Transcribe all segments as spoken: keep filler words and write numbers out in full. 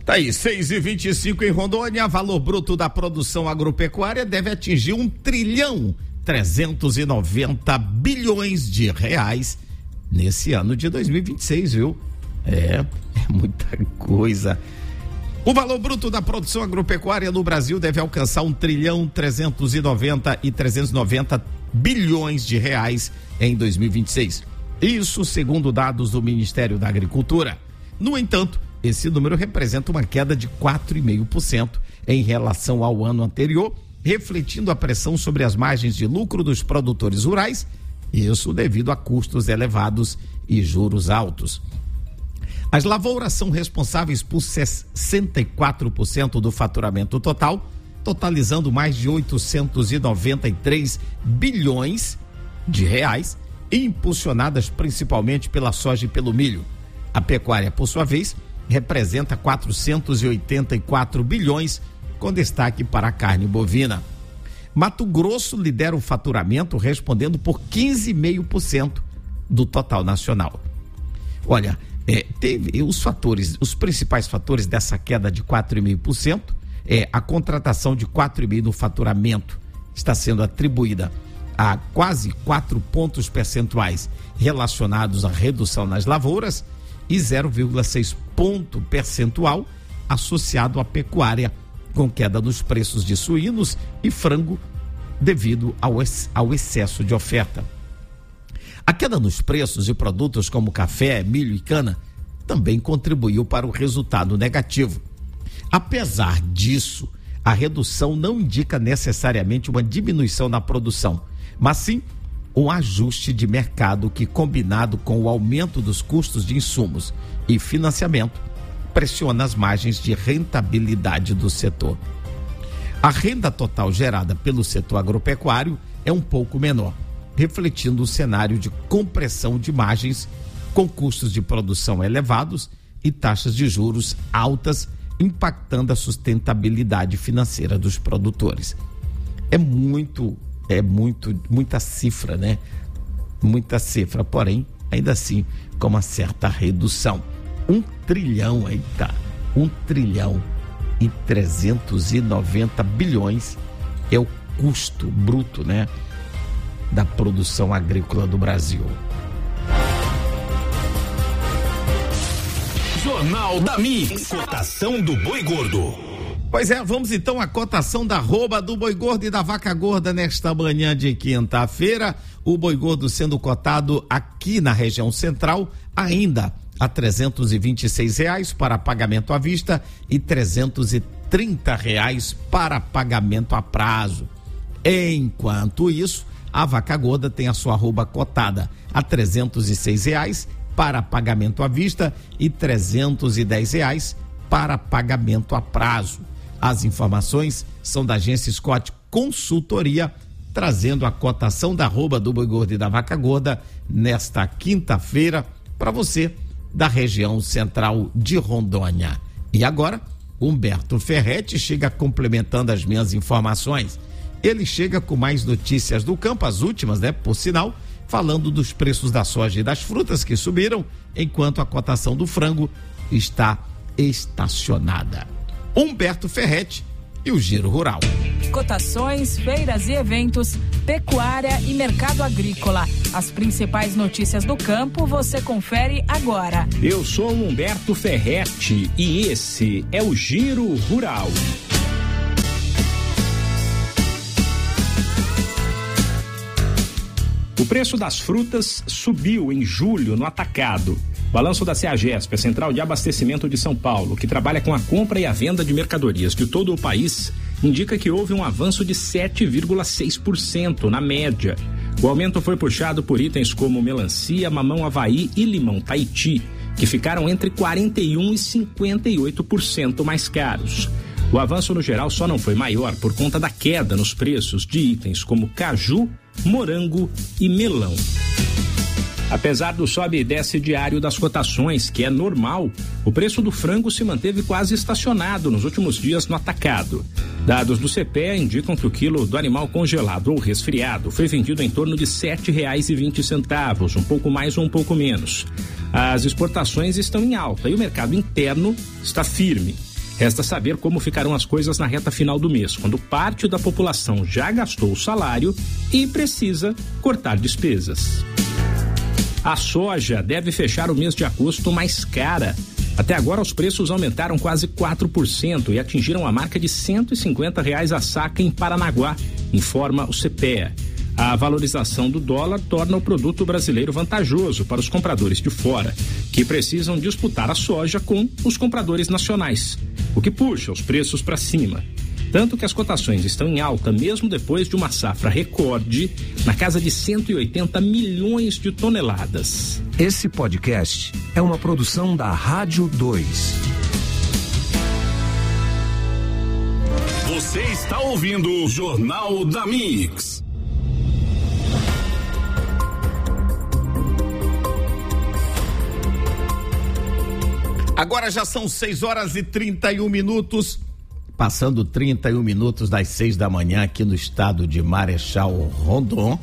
Tá aí, seis e vinte e cinco em Rondônia, valor bruto da produção agropecuária deve atingir um trilhão trezentos e noventa bilhões de reais nesse ano de dois mil e vinte e seis, viu? É, é muita coisa. O valor bruto da produção agropecuária no Brasil deve alcançar um trilhão trezentos e noventa e trezentos e noventa bilhões de reais em dois mil e vinte e seis. Isso segundo dados do Ministério da Agricultura. No entanto, esse número representa uma queda de quatro vírgula cinco por cento em relação ao ano anterior, refletindo a pressão sobre as margens de lucro dos produtores rurais, isso devido a custos elevados e juros altos. As lavouras são responsáveis por sessenta e quatro por cento do faturamento total, totalizando mais de oitocentos e noventa e três bilhões de reais, impulsionadas principalmente pela soja e pelo milho. A pecuária, por sua vez, representa quatrocentos e oitenta e quatro bilhões, com destaque para a carne bovina. Mato Grosso lidera o faturamento, respondendo por quinze vírgula cinco por cento do total nacional. Olha, é, teve os fatores, os principais fatores dessa queda de quatro vírgula cinco por cento é a contratação de quatro vírgula cinco por cento no faturamento, está sendo atribuída a quase quatro pontos percentuais relacionados à redução nas lavouras e zero vírgula seis ponto percentual associado à pecuária, com queda nos preços de suínos e frango devido ao, ex, ao excesso de oferta. A queda nos preços de produtos como café, milho e cana também contribuiu para o resultado negativo. Apesar disso, a redução não indica necessariamente uma diminuição na produção, mas sim um ajuste de mercado que, combinado com o aumento dos custos de insumos e financiamento, pressiona as margens de rentabilidade do setor. A renda total gerada pelo setor agropecuário é um pouco menor, refletindo o cenário de compressão de margens com custos de produção elevados e taxas de juros altas, impactando a sustentabilidade financeira dos produtores. É muito, é muito, muita cifra, né? Muita cifra, porém, ainda assim, com uma certa redução. Um trilhão, aí tá, um trilhão e trezentos e noventa bilhões é o custo bruto, né, da produção agrícola do Brasil. Jornal da Mix, cotação do boi gordo. Pois é, vamos então à cotação da arroba do boi gordo e da vaca gorda nesta manhã de quinta-feira. O boi gordo sendo cotado aqui na região central ainda a trezentos e vinte e seis reais para pagamento à vista e trezentos e trinta reais para pagamento a prazo. Enquanto isso, a vaca gorda tem a sua arroba cotada a trezentos e seis reais para pagamento à vista e trezentos e dez reais para pagamento a prazo. As informações são da agência Scott Consultoria, trazendo a cotação da arroba do boi gordo e da vaca gorda nesta quinta-feira para você da região central de Rondônia. E agora, Humberto Ferretti chega complementando as minhas informações. Ele chega com mais notícias do campo, as últimas, né, por sinal, falando dos preços da soja e das frutas que subiram, enquanto a cotação do frango está estacionada. Humberto Ferretti e o Giro Rural. Cotações, feiras e eventos, pecuária e mercado agrícola. As principais notícias do campo você confere agora. Eu sou Humberto Ferretti e esse é o Giro Rural. O preço das frutas subiu em julho no atacado. Balanço da CEAGESP, a Central de Abastecimento de São Paulo, que trabalha com a compra e a venda de mercadorias de todo o país, indica que houve um avanço de sete vírgula seis por cento na média. O aumento foi puxado por itens como melancia, mamão Havaí e limão Tahiti, que ficaram entre quarenta e um por cento e cinquenta e oito por cento mais caros. O avanço no geral só não foi maior por conta da queda nos preços de itens como caju, morango e melão. Apesar do sobe e desce diário das cotações, que é normal, o preço do frango se manteve quase estacionado nos últimos dias no atacado. Dados do C P E A indicam que o quilo do animal congelado ou resfriado foi vendido em torno de sete reais e vinte centavos, um pouco mais ou um pouco menos. As exportações estão em alta e o mercado interno está firme. Resta saber como ficarão as coisas na reta final do mês, quando parte da população já gastou o salário e precisa cortar despesas. A soja deve fechar o mês de agosto mais cara. Até agora os preços aumentaram quase quatro por cento e atingiram a marca de cento e cinquenta reais a saca em Paranaguá, informa o CEPEA. A valorização do dólar torna o produto brasileiro vantajoso para os compradores de fora, que precisam disputar a soja com os compradores nacionais, o que puxa os preços para cima. Tanto que as cotações estão em alta mesmo depois de uma safra recorde na casa de cento e oitenta milhões de toneladas. Esse podcast é uma produção da Rádio dois. Você está ouvindo o Jornal da Mix. Agora já são seis horas e trinta e um minutos. Passando trinta e um minutos das seis da manhã aqui no estado de Marechal Rondon.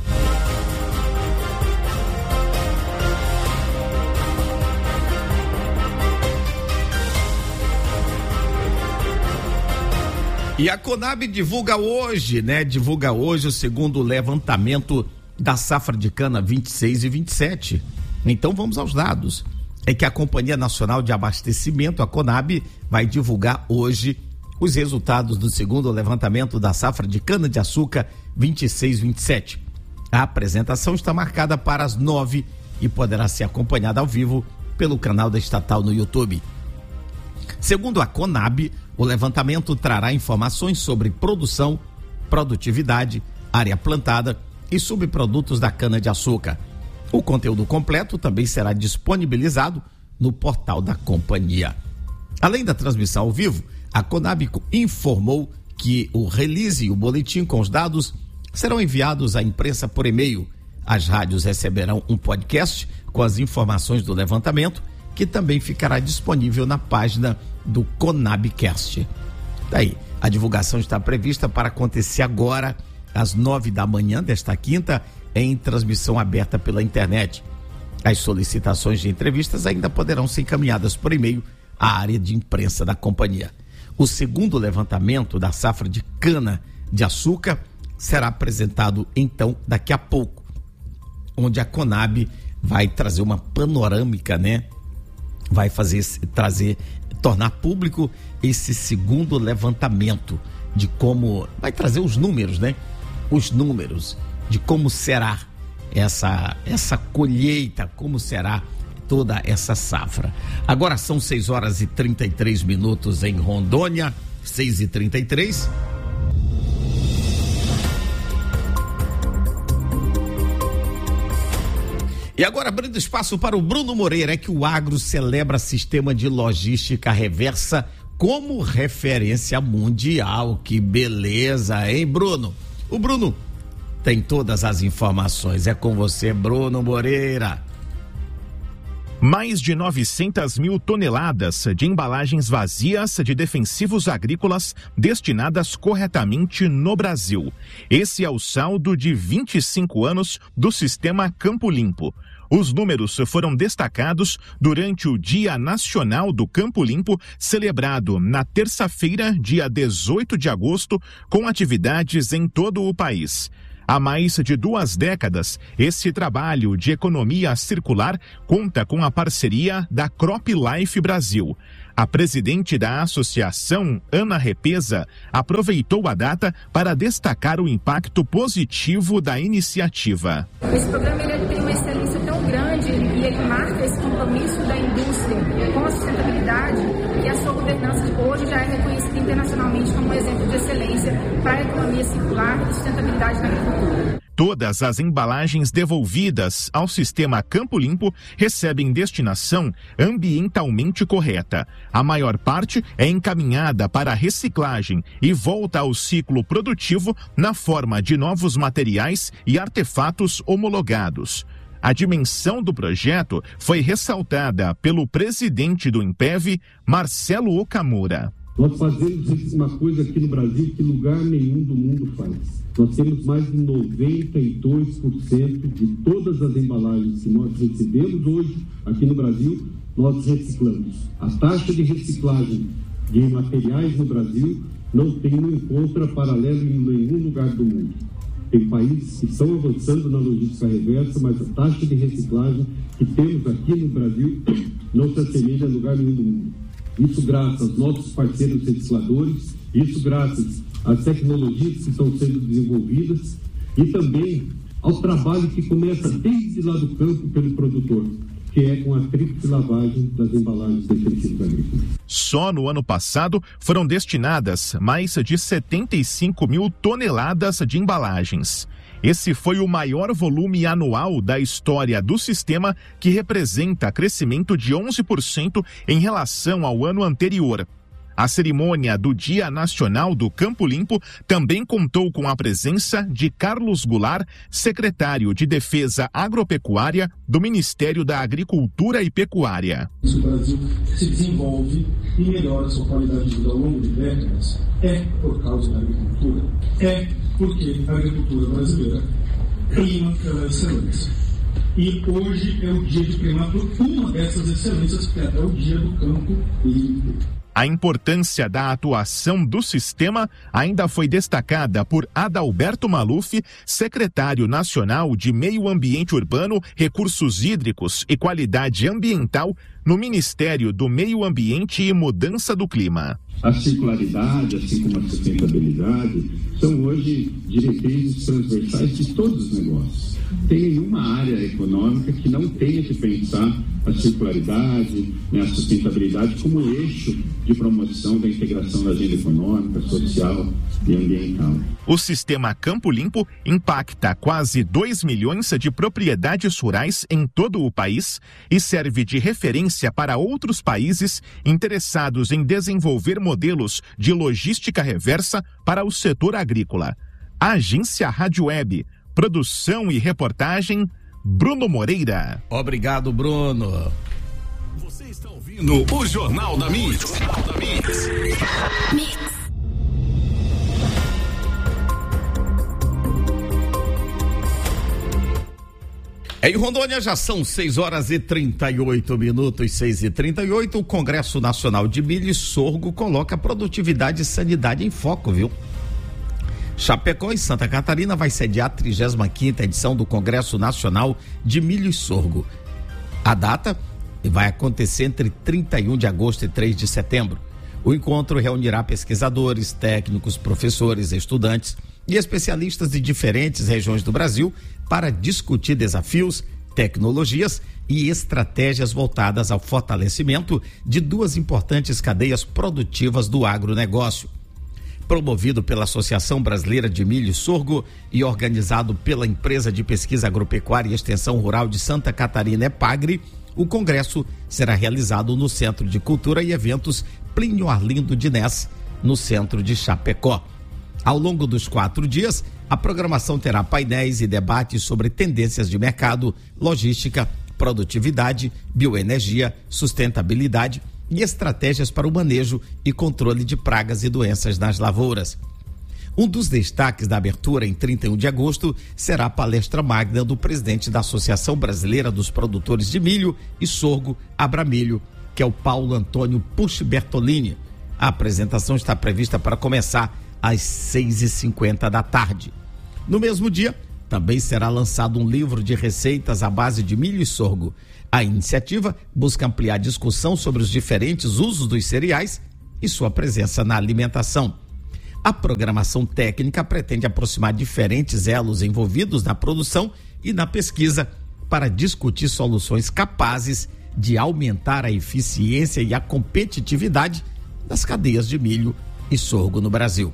E a Conab divulga hoje, né? Divulga hoje o segundo levantamento da safra de cana vinte e seis e vinte e sete. Então vamos aos dados. É que a Companhia Nacional de Abastecimento, a Conab, vai divulgar hoje os resultados do segundo levantamento da safra de cana-de-açúcar vinte e seis vinte e sete. A apresentação está marcada para as nove e poderá ser acompanhada ao vivo pelo canal da estatal no YouTube. Segundo a Conab, o levantamento trará informações sobre produção, produtividade, área plantada e subprodutos da cana-de-açúcar. O conteúdo completo também será disponibilizado no portal da companhia. Além da transmissão ao vivo, a Conab informou que o release e o boletim com os dados serão enviados à imprensa por e-mail. As rádios receberão um podcast com as informações do levantamento, que também ficará disponível na página do Conabcast. Daí, a divulgação está prevista para acontecer agora, às nove da manhã desta quinta, em transmissão aberta pela internet. As solicitações de entrevistas ainda poderão ser encaminhadas por e-mail à área de imprensa da companhia. O segundo levantamento da safra de cana-de-açúcar será apresentado, então, daqui a pouco, onde a Conab vai trazer uma panorâmica, né? Vai fazer, trazer, tornar público esse segundo levantamento de como, vai trazer os números, né? Os números de como será essa, essa colheita, como será toda essa safra. Agora são seis horas e trinta e três minutos em Rondônia, seis e trinta e três. E agora, abrindo espaço para o Bruno Moreira, é que o agro celebra sistema de logística reversa como referência mundial. Que beleza, hein, Bruno? O Bruno tem todas as informações. É com você, Bruno Moreira. Mais de novecentas mil toneladas de embalagens vazias de defensivos agrícolas destinadas corretamente no Brasil. Esse é o saldo de vinte e cinco anos do Sistema Campo Limpo. Os números foram destacados durante o Dia Nacional do Campo Limpo, celebrado na terça-feira, dia dezoito de agosto, com atividades em todo o país. Há mais de duas décadas, esse trabalho de economia circular conta com a parceria da Crop Life Brasil. A presidente da associação, Ana Repesa, aproveitou a data para destacar o impacto positivo da iniciativa. Esse programa ele tem uma excelência tão grande e ele marca esse compromisso da indústria com a sustentabilidade, e a sua governança hoje já é reconhecida internacionalmente como um exemplo de excelência para a economia circular e sustentabilidade na agricultura. Todas as embalagens devolvidas ao sistema Campo Limpo recebem destinação ambientalmente correta. A maior parte é encaminhada para a reciclagem e volta ao ciclo produtivo na forma de novos materiais e artefatos homologados. A dimensão do projeto foi ressaltada pelo presidente do INPEV, Marcelo Okamura. Nós fazemos uma coisa aqui no Brasil que lugar nenhum do mundo faz. Nós temos mais de noventa e dois por cento de todas as embalagens que nós recebemos hoje aqui no Brasil, nós reciclamos. A taxa de reciclagem de materiais no Brasil não tem, não encontra paralelo em nenhum lugar do mundo. Tem países que estão avançando na logística reversa, mas a taxa de reciclagem que temos aqui no Brasil não se assemelha a lugar nenhum do mundo. Isso graças aos nossos parceiros recicladores, isso graças às tecnologias que estão sendo desenvolvidas e também ao trabalho que começa desde lá do campo pelo produtor, que é com a tríplice lavagem das embalagens defensivas agrícolas. Só no ano passado foram destinadas mais de setenta e cinco mil toneladas de embalagens. Esse foi o maior volume anual da história do sistema, que representa crescimento de onze por cento em relação ao ano anterior. A cerimônia do Dia Nacional do Campo Limpo também contou com a presença de Carlos Goulart, secretário de Defesa Agropecuária do Ministério da Agricultura e Pecuária. Se o Brasil se desenvolve e melhora sua qualidade de vida ao longo de décadas, é por causa da agricultura. É porque a agricultura brasileira prima pela excelência. E hoje é o dia de primar por uma dessas excelências, que é o dia do campo limpo. A importância da atuação do sistema ainda foi destacada por Adalberto Maluf, secretário nacional de Meio Ambiente Urbano, Recursos Hídricos e Qualidade Ambiental no Ministério do Meio Ambiente e Mudança do Clima. A circularidade, assim como a sustentabilidade, são hoje diretrizes transversais de todos os negócios. Tem nenhuma área econômica que não tenha que pensar a circularidade, né, a sustentabilidade como eixo de promoção da integração da agenda econômica, social e ambiental. O sistema Campo Limpo impacta quase dois milhões de propriedades rurais em todo o país e serve de referência para outros países interessados em desenvolver modelos de logística reversa para o setor agrícola. Agência Rádio Web. Produção e reportagem, Bruno Moreira. Obrigado, Bruno. Você está ouvindo o Jornal da Mix. Jornal da Mix. Mix. Em Rondônia já são seis horas e trinta e oito minutos, seis e trinta e oito. O Congresso Nacional de Milho e Sorgo coloca produtividade e sanidade em foco, viu? Chapecó e Santa Catarina vai sediar a trigésima quinta edição do Congresso Nacional de Milho e Sorgo. A data vai acontecer entre trinta e um de agosto e três de setembro. O encontro reunirá pesquisadores, técnicos, professores, estudantes e especialistas de diferentes regiões do Brasil para discutir desafios, tecnologias e estratégias voltadas ao fortalecimento de duas importantes cadeias produtivas do agronegócio. Promovido pela Associação Brasileira de Milho e Sorgo e organizado pela Empresa de Pesquisa Agropecuária e Extensão Rural de Santa Catarina, EPAGRE, o congresso será realizado no Centro de Cultura e Eventos Plínio Arlindo de Ness, no centro de Chapecó. Ao longo dos quatro dias, a programação terá painéis e debates sobre tendências de mercado, logística, produtividade, bioenergia, sustentabilidade e estratégias para o manejo e controle de pragas e doenças nas lavouras. Um dos destaques da abertura em trinta e um de agosto será a palestra magna do presidente da Associação Brasileira dos Produtores de Milho e Sorgo, Abramilho, que é o Paulo Antônio Pucci Bertolini. A apresentação está prevista para começar às seis e cinquenta da tarde. No mesmo dia, também será lançado um livro de receitas à base de milho e sorgo. A iniciativa busca ampliar a discussão sobre os diferentes usos dos cereais e sua presença na alimentação. A programação técnica pretende aproximar diferentes elos envolvidos na produção e na pesquisa para discutir soluções capazes de aumentar a eficiência e a competitividade das cadeias de milho e sorgo no Brasil.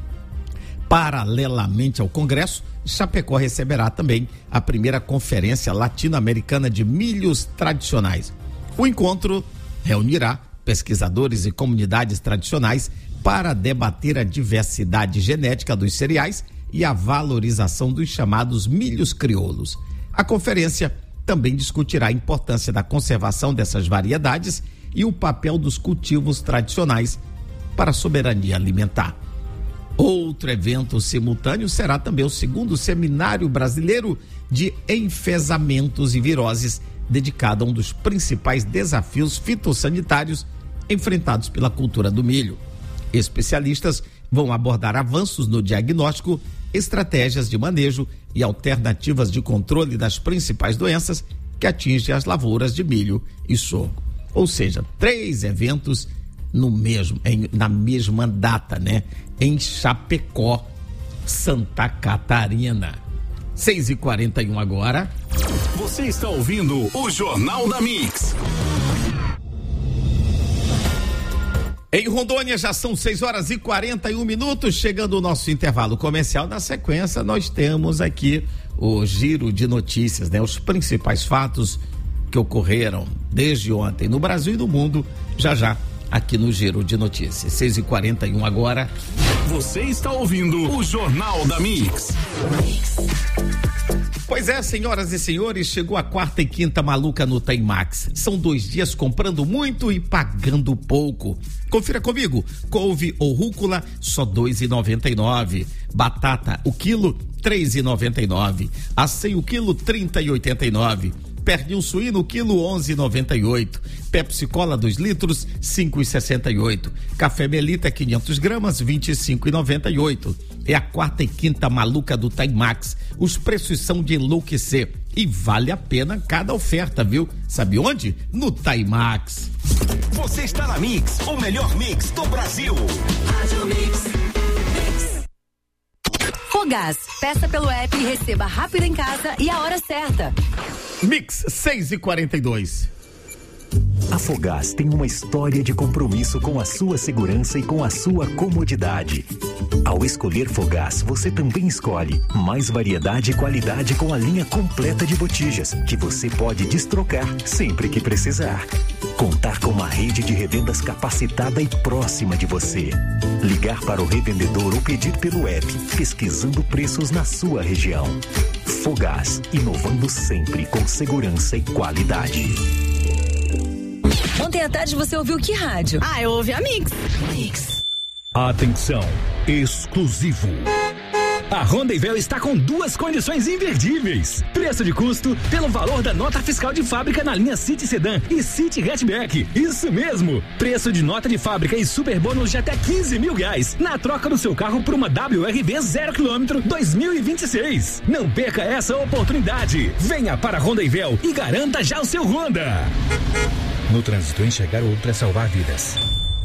Paralelamente ao Congresso, Chapecó receberá também a primeira Conferência Latino-Americana de Milhos Tradicionais. O encontro reunirá pesquisadores e comunidades tradicionais para debater a diversidade genética dos cereais e a valorização dos chamados milhos crioulos. A conferência também discutirá a importância da conservação dessas variedades e o papel dos cultivos tradicionais para a soberania alimentar. Outro evento simultâneo será também o segundo Seminário Brasileiro de Enfesamentos e Viroses, dedicado a um dos principais desafios fitossanitários enfrentados pela cultura do milho. Especialistas vão abordar avanços no diagnóstico, estratégias de manejo e alternativas de controle das principais doenças que atingem as lavouras de milho e sorgo. Ou seja, três eventos no mesmo, em, na mesma data, né? Em Chapecó, Santa Catarina. seis e quarenta e um agora. Você está ouvindo o Jornal da Mix. Em Rondônia já são seis horas e quarenta e um minutos, chegando o nosso intervalo comercial. Na sequência, nós temos aqui o giro de notícias, né? Os principais fatos que ocorreram desde ontem no Brasil e no mundo, já já aqui no Giro de Notícias. seis e quarenta e um agora. Você está ouvindo o Jornal da Mix. Pois é, senhoras e senhores, chegou a quarta e quinta maluca no Taimax. São dois dias comprando muito e pagando pouco. Confira comigo, couve ou rúcula, só dois reais e noventa e nove centavos. Batata, o quilo, três reais e noventa e nove centavos. Acém, o quilo, trinta reais e oitenta e nove centavos. Pernil suíno, quilo, onze reais e noventa e oito centavos. Pepsi Cola, dois litros, cinco reais e sessenta e oito centavos. Café Melita, quinhentas gramas, vinte e cinco reais e noventa e oito centavos. É a quarta e quinta maluca do Taimax. Os preços são de enlouquecer e vale a pena cada oferta, viu? Sabe onde? No Taimax. Você está na Mix, o melhor mix do Brasil. Rádio Mix. Fogás, peça pelo app e receba rápido em casa e a hora certa. Mix seis e quarenta e dois. A Fogás tem uma história de compromisso com a sua segurança e com a sua comodidade. Ao escolher Fogás, você também escolhe mais variedade e qualidade com a linha completa de botijas, que você pode destrocar sempre que precisar. Contar com uma rede de revendas capacitada e próxima de você. Ligar para o revendedor ou pedir pelo app, pesquisando preços na sua região. Fogás, inovando sempre com segurança e qualidade. Ontem à tarde você ouviu que rádio? Ah, eu ouvi a Mix. Mix. Atenção, exclusivo. A Rondevel está com duas condições imperdíveis. Preço de custo pelo valor da nota fiscal de fábrica na linha City Sedan e City Hatchback. Isso mesmo. Preço de nota de fábrica e super bônus de até quinze mil reais na troca do seu carro por uma W R V zero quilômetro dois mil e vinte e seis. Não perca essa oportunidade. Venha para a Rondevel e garanta já o seu Honda. No trânsito, enxergar o outro é salvar vidas.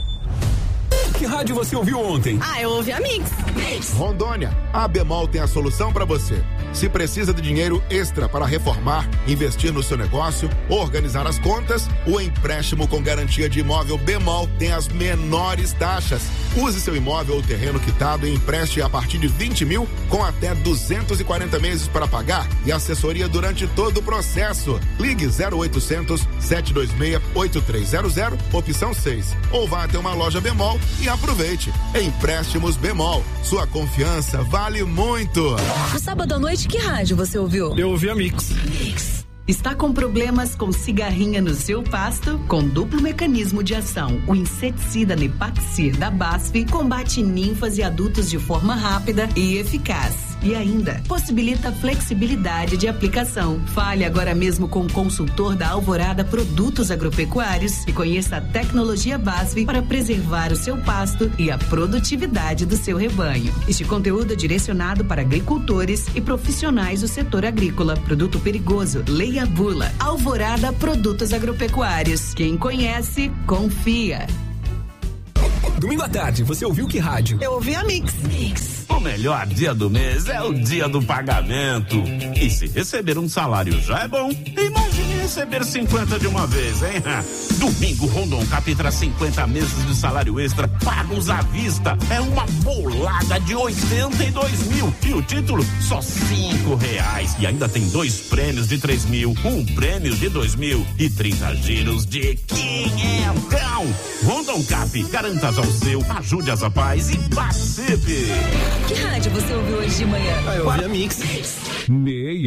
Que rádio você ouviu ontem? Ah, eu ouvi a Mix. Mix. Rondônia, a Bemol tem a solução para você. Se precisa de dinheiro extra para reformar, investir no seu negócio, organizar as contas, o empréstimo com garantia de imóvel Bemol tem as menores taxas. Use seu imóvel ou terreno quitado e empreste a partir de vinte mil com até duzentos e quarenta meses para pagar e assessoria durante todo o processo. Ligue zero oitocentos, sete dois seis, oito três zero zero, opção seis. Ou vá até uma loja Bemol e aproveite. Empréstimos Bemol. Sua confiança vale muito. No sábado à noite, que rádio você ouviu? Eu ouvi a Mix. Mix. Está com problemas com cigarrinha no seu pasto? Com duplo mecanismo de ação, o inseticida Nepaxir da BASF combate ninfas e adultos de forma rápida e eficaz. E ainda, possibilita flexibilidade de aplicação. Fale agora mesmo com o consultor da Alvorada Produtos Agropecuários e conheça a tecnologia BASF para preservar o seu pasto e a produtividade do seu rebanho. Este conteúdo é direcionado para agricultores e profissionais do setor agrícola. Produto perigoso, leia a bula. Alvorada Produtos Agropecuários. Quem conhece, confia. Domingo à tarde, você ouviu que rádio? Eu ouvi a Mix. Mix. O melhor dia do mês é o dia do pagamento. E se receber um salário já é bom, imagine receber cinquenta de uma vez, hein? Domingo, Rondon Cap traz cinquenta meses de salário extra pagos à vista. É uma bolada de oitenta e dois mil. E o título, só cinco reais. E ainda tem dois prêmios de três mil, um prêmio de dois mil e trinta giros de quinhentão. Rondon Cap, garanta já o seu, ajude as rapaz e participe. Que rádio você ouviu hoje de manhã? Ah, eu ouvi a Mix. Meia.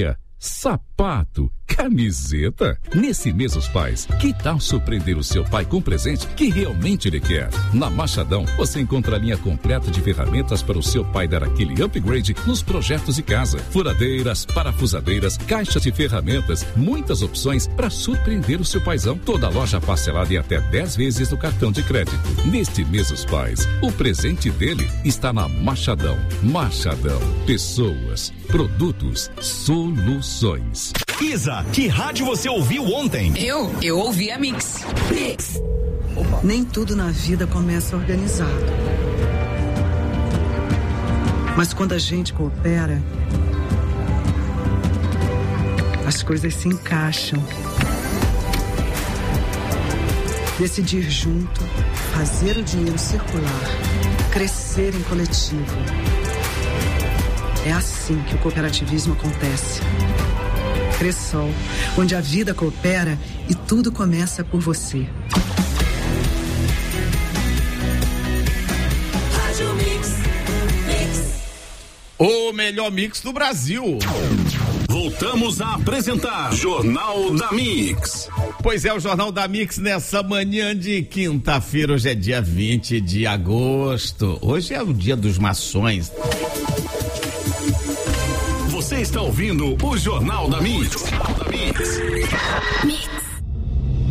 sapato, camiseta. Nesse mês dos pais, que tal surpreender o seu pai com um presente que realmente ele quer? Na Machadão, você encontra a linha completa de ferramentas para o seu pai dar aquele upgrade nos projetos de casa. Furadeiras, parafusadeiras, caixas de ferramentas, muitas opções para surpreender o seu paizão. Toda loja parcelada em até dez vezes no cartão de crédito. Neste mês dos pais, o presente dele está na Machadão. Machadão, pessoas, produtos, soluções. Isa, que rádio você ouviu ontem? Eu? Eu ouvi a Mix. Mix. Nem tudo na vida começa organizado. Mas quando a gente coopera, as coisas se encaixam. Decidir junto, fazer o dinheiro circular, crescer em coletivo. É assim que o cooperativismo acontece. Cressol, onde a vida coopera e tudo começa por você. Rádio Mix, Mix. O melhor mix do Brasil. Voltamos a apresentar Jornal da Mix. Pois é, o Jornal da Mix nessa manhã de quinta-feira. Hoje é dia vinte de agosto. Hoje é o dia dos maçons. Você está ouvindo o Jornal da Mix. Jornal da Mix. Mix.